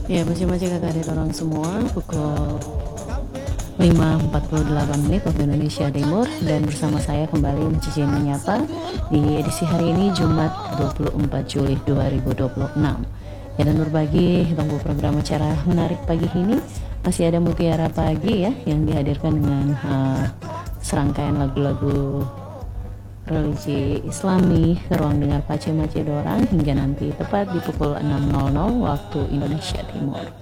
Ya, masih kakak dari orang semua pukul 5.48 waktu Indonesia Timur, dan bersama saya kembali Cici Menyapa di edisi hari ini Jumat 24 Juli 2026. Ya, dan berbagi tentang program acara menarik pagi ini masih ada Mutiara Pagi ya, yang dihadirkan dengan serangkaian lagu-lagu religi Islami, ruang dengar Pace Mace Dorang hingga nanti tepat di pukul 6.00 waktu Indonesia Timur.